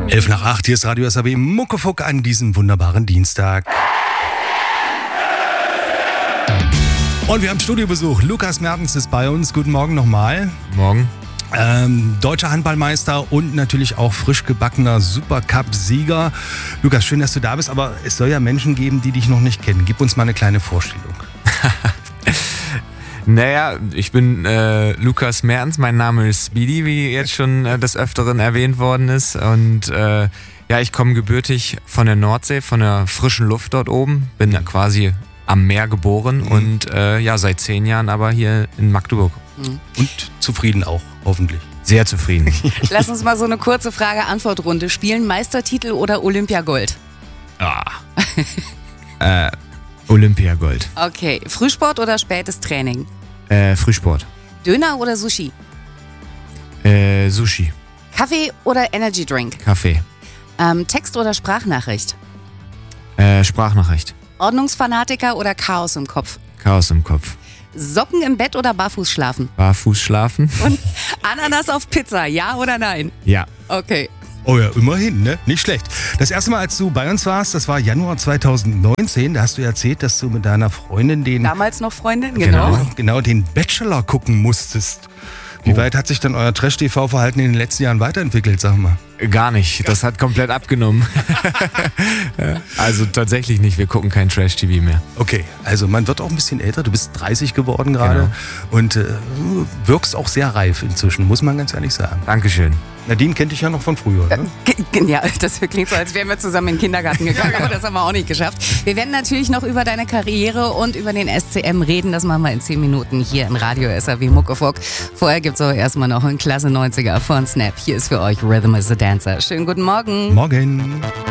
11:08, hier ist Radio SAW Muckefuck an diesem wunderbaren Dienstag. Und wir haben Studiobesuch. Lukas Mertens ist bei uns. Guten Morgen nochmal. Morgen. Deutscher Handballmeister und natürlich auch frisch gebackener Supercup-Sieger. Lukas, schön, dass du da bist, aber es soll ja Menschen geben, die dich noch nicht kennen. Gib uns mal eine kleine Vorstellung. Naja, ich bin Lukas Mertens, mein Name ist Speedy, wie jetzt schon des Öfteren erwähnt worden ist. Und ja, ich komme gebürtig von der Nordsee, von der frischen Luft dort oben. Bin ja quasi am Meer geboren und ja, seit 10 Jahren aber hier in Magdeburg. Und zufrieden auch, hoffentlich. Sehr zufrieden. Lass uns mal so eine kurze Frage-Antwort-Runde spielen. Meistertitel oder Olympiagold? Olympiagold. Okay. Frühsport oder spätes Training? Frühsport. Döner oder Sushi? Sushi. Kaffee oder Energy Drink? Kaffee. Text oder Sprachnachricht? Sprachnachricht. Ordnungsfanatiker oder Chaos im Kopf? Chaos im Kopf. Socken im Bett oder barfuß schlafen? Barfuß schlafen. Und Ananas auf Pizza, ja oder nein? Ja. Okay. Oh ja, immerhin, ne? Nicht schlecht. Das erste Mal, als du bei uns warst, das war Januar 2019, da hast du erzählt, dass du mit deiner Freundin Damals noch Freundin, genau. Genau, den Bachelor gucken musstest. Wie weit hat sich dann euer Trash-TV-Verhalten in den letzten Jahren weiterentwickelt, sag mal? Gar nicht, das hat komplett abgenommen. Also tatsächlich nicht, wir gucken kein Trash-TV mehr. Okay, also man wird auch ein bisschen älter, du bist 30 geworden gerade und wirkst auch sehr reif inzwischen, muss man ganz ehrlich sagen. Dankeschön. Nadine kennt dich ja noch von früher, ne? Ja, das klingt so, als wären wir zusammen in den Kindergarten gegangen, aber das haben wir auch nicht geschafft. Wir werden natürlich noch über deine Karriere und über den SCM reden, das machen wir in 10 Minuten hier in Radio SAW Muckefuck. Vorher gibt es aber erstmal noch einen Klasse 90er von Snap. Hier ist für euch Rhythm is the Dancer. Schönen guten Morgen. Morgen.